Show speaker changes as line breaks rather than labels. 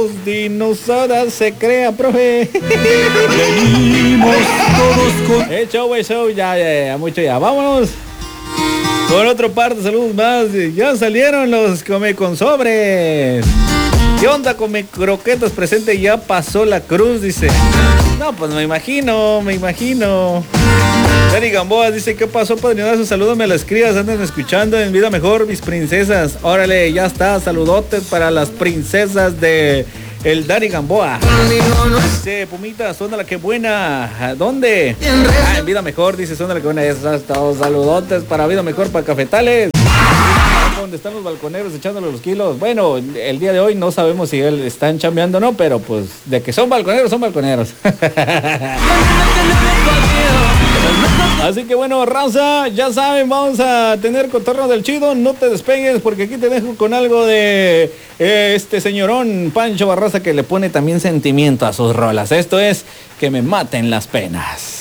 los dinosaurios se crea, profe.
Venimos todos con...
Show, ya, mucho ya. Vámonos con otro par de saludos más. Ya salieron los come con sobres. ¿Qué onda, come croquetas? Presente, ya pasó la cruz, dice. No, pues me imagino. Dani Gamboa dice, ¿qué pasó, padrinazo? Salúdame a las crías, andan escuchando en Vida Mejor, mis princesas. Órale, ya está, saludotes para las princesas de el Dani Gamboa. Dice, Pumita, suena la que buena. ¿Dónde? En Vida Mejor, dice, suena la que buena. Esas, todos saludotes para Vida Mejor, para Cafetales. ¿Dónde están los balconeros echándole los kilos? Bueno, el día de hoy no sabemos si están chambeando o no, pero pues de que son balconeros, son balconeros. Así que bueno, raza, ya saben, vamos a tener cotorreo del chido. No te despegues porque aquí te dejo con algo de este señorón Pancho Barraza, que le pone también sentimiento a sus rolas. Esto es Que me maten las penas.